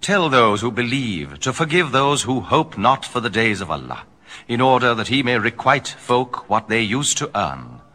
Tell those who believe to forgive those who hope not for the days of Allah, in order that he may requite folk what they used to earn.